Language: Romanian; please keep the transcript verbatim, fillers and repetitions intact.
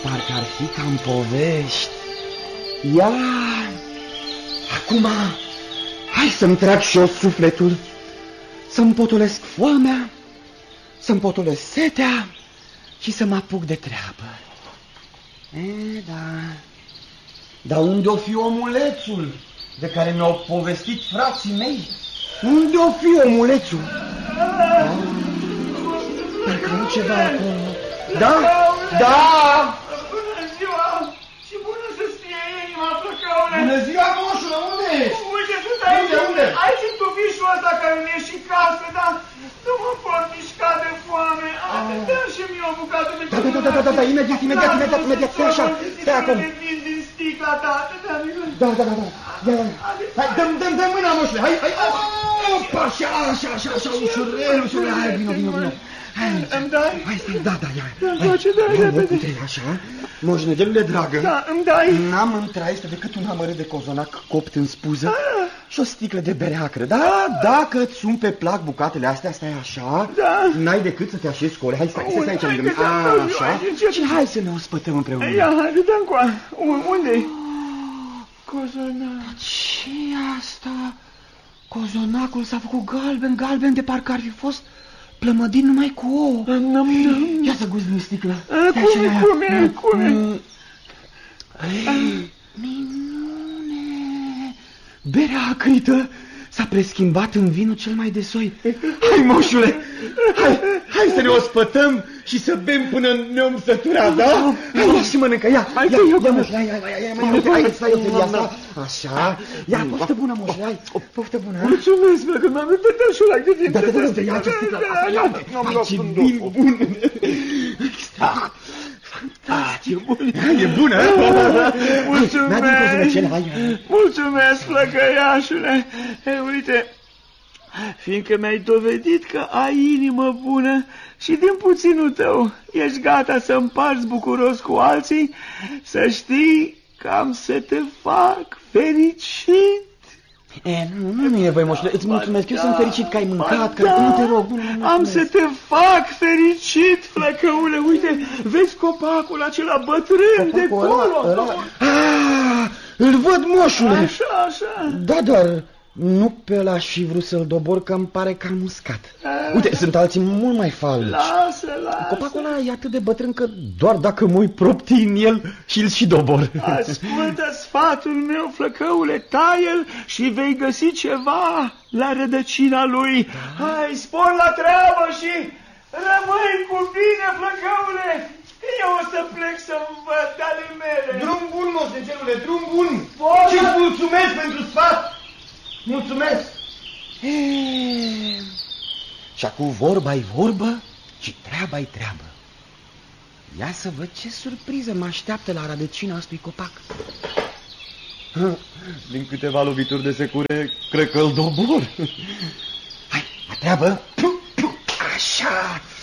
parcă ar fi ca în povești. Ia, acum, hai să-mi trag și eu sufletul, să-mi potolesc foamea, să-mi potolesc setea și să mă apuc de treabă. E, da. Dar unde o fi omulețul de care mi-au povestit frații mei? Unde o fi omulețul? Da? Parcă nu ceva acolo. Da? Da! Bună ziua! Și bună să-ți fie inima, Flăcăule! Bună ziua, moșule, unde ești? Uite, sunt aici, unde, unde? aici în tufișul ăsta care mi-e și casă, dar nu mă pot mișca de foame. Dă-mi și mie o bucată de Da, da, da, da, da, da, imediat, imediat, imediat, imediat, stai așa, stai acum. din sticla ta, da, da, da, da, ia, ia, hai, dăm, dăm, dăm mâna, moșule, hai, hai, opa, așa, așa, așa, așa, ușurel, ușurel, hai, vino, vino, vino. Hai, îmi dai? Hai, stai, da, da, ia. Da-mi place, da, repede. Așa, moșnegelule dragă. Da, îmi dai? N-am în traistă decât un amărât de cozonac copt în spuză și o sticlă de bere acră. Da, dacă îți sunt pe plac bucatele astea, stai așa, da. N-ai decât să te așezi scole. Hai, stai, stai aici lângă mine. Așa, și hai să ne ospătăm împreună. Ia, haide, dă-mi coa. Unde-i? Cozonac. Ce-i asta? Cozonacul s-a făcut galben, galben, de parcă ar fi fost plămădin numai cu ouă. Ia să guzi din sticlă. Cum e, cum e, cum e? Minune! Berea acrită s-a preschimbat în vinul cel mai de soi. Hai, moșule, hai, hai să ne ospătăm și să bem până ne-om sătura, da? Hai, ia și mănâncă, ia, ia, ia, moșule, hai, hai, hai, hai, hai, hai, stai, eu asta. Așa, ia, poftă bună, moșule, hai, poftă bună. Mulțumesc, mă, că m-am uitat așa la gândit. Da, da, da, da, ia ce sticlă, asta, ia, hai, ce vin bun. Fantastic, e bună, mulțumesc, mulțumesc, flăcăiașule. Ei, uite, fiindcă mi-ai dovedit că ai inimă bună și din puținul tău ești gata să împarți bucuros cu alții, să știi că am să te fac fericit. E, nu, nu e nevoie, moșule, îți mulțumesc, eu sunt fericit că ai mâncat, că nu te rog, nu, nu, am să te fac fericit, Flăcăule, uite, vezi copacul acela bătrân de acolo? Ah, îl văd, moșule. Așa, așa. Da, dar nu pe ăla și vrut să-l dobor, că îmi pare că am muscat. Uite, sunt alții mult mai falnici. Lasă, lasă. Copacul ăla e atât de bătrân că doar dacă mă-i propti în el și-l și dobor. Ascultă sfatul meu, Flăcăule, taie-l și vei găsi ceva la rădăcina lui. Da. Hai, spor la treabă și rămâi cu bine, Flăcăule. Eu o să plec să-mi văd ale mele. Drum bun, moșnegelule, drum bun. Și-ți mulțumesc pentru sfat. Mulțumesc! Eee... Și acum vorba-i vorbă și treaba-i treabă. Ia să văd ce surpriză mă așteaptă la rădăcina acestui copac. Din câteva lovituri de secure, cred că îl dobor. Hai, la treabă! Așa!